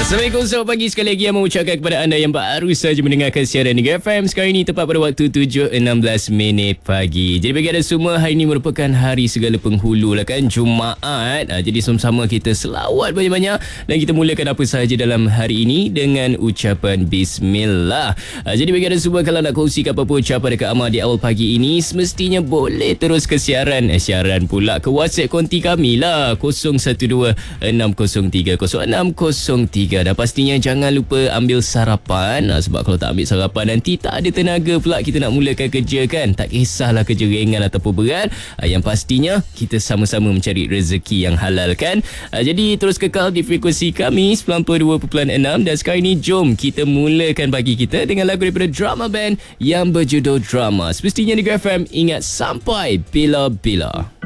Assalamualaikum, selamat pagi sekali lagi yang mengucapkan kepada anda yang baru saja mendengarkan siaran Negeri FM. Sekarang ini tepat pada waktu 7.16 pagi. Jadi bagi anda semua, hari ini merupakan hari segala penghulu lah kan, Jumaat. Jadi sama-sama kita selawat banyak-banyak dan kita mulakan apa sahaja dalam hari ini dengan ucapan Bismillah. Jadi bagi anda semua, kalau nak kongsikan apa-apa ucapan dekat Amal di awal pagi ini, semestinya boleh terus ke siaran pula ke WhatsApp konti kami lah, 0126030603. Dan pastinya jangan lupa ambil sarapan, sebab kalau tak ambil sarapan nanti tak ada tenaga pula kita nak mulakan kerja kan. Tak kisahlah kerja ringan ataupun berat, yang pastinya kita sama-sama mencari rezeki yang halal kan. Jadi terus kekal di frekuensi kami 92.6. Dan sekarang ini jom kita mulakan pagi kita dengan lagu daripada drama band yang berjudul Drama. Semestinya Negeri FM, ingat sampai bila-bila.